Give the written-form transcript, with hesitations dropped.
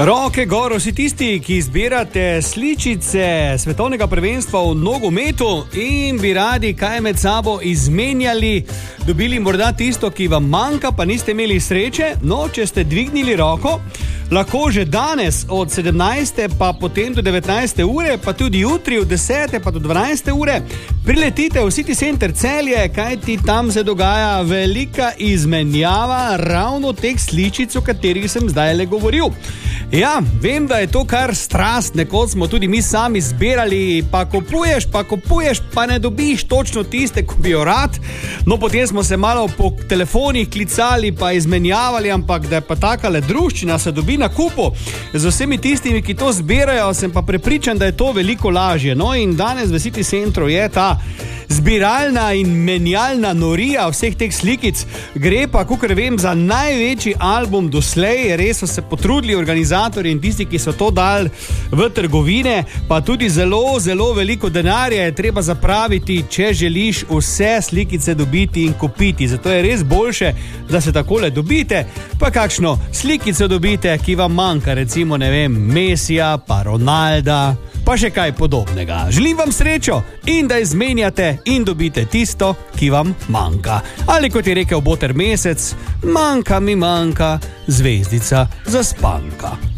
Roke gor, vsi tisti, ki zbirate sličice svetovnega prvenstva v nogometu in bi radi kaj med sabo izmenjali, dobili morda tisto, ki vam manjka, pa niste imeli sreče. No, če ste dvignili roko, lahko že danes od 17. pa potem do 19. ure, pa tudi jutri od 10. pa do 12. ure priletite v City Center Celje, kajti tam se dogaja velika izmenjava ravno teh sličic, o katerih sem zdaj le govoril. Ja, vem, da je to kar strast, nekoč smo tudi mi sami zbirali, pa kupuješ, pa ne dobiš točno tiste, ko bi jo rad. No, potem smo se malo po telefonih klicali, pa izmenjavali, ampak da je pa takale druščina se dobi na kupu z vsemi tistimi, ki to zbirajo, sem pa prepričan, da je to veliko lažje. No, in danes v City Centru je ta zbiralna in menjalna norija vseh teh slikic. Gre pa, kakor vem, za največji album doslej. Res so se potrudili organizatorji in tisti, ki so to dali v trgovine, pa tudi zelo, zelo veliko denarja je treba zapraviti, če želiš vse slikice dobiti in kupiti. Zato je res boljše, da se takole dobite, pa kakšno slikico dobite, ki vam manjka, recimo, ne vem, Messija, pa Ronalda, pa še kaj podobnega. Želim vam srečo in da izmenjate in dobite tisto, ki vam manjka. Ali kot je rekel Boter Mesec, manjka mi zvezdica zaspanka.